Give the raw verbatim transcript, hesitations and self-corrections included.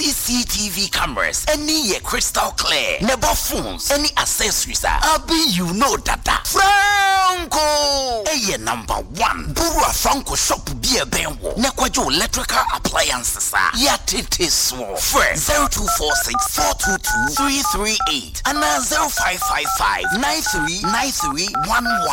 C C T V cameras, any ye crystal clear, never phones, any accessories. Abi, you know that. Franco, eh, number one. Burua Franco shop be a benwo. Nekwajo electrical appliances. Yatete so. First zero two four six four two two three three eight and zero five five five nine three nine three one one.